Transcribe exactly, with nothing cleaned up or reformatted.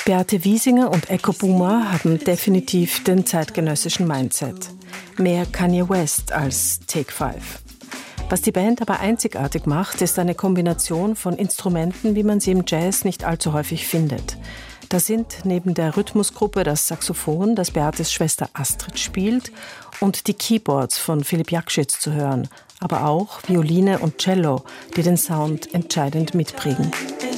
Beate Wiesinger und Echo Boomer haben definitiv den zeitgenössischen Mindset. Mehr Kanye West als Take Five. Was die Band aber einzigartig macht, ist eine Kombination von Instrumenten, wie man sie im Jazz nicht allzu häufig findet. Da sind neben der Rhythmusgruppe das Saxophon, das Beates Schwester Astrid spielt, und die Keyboards von Philipp Jakschitz zu hören, aber auch Violine und Cello, die den Sound entscheidend mitprägen.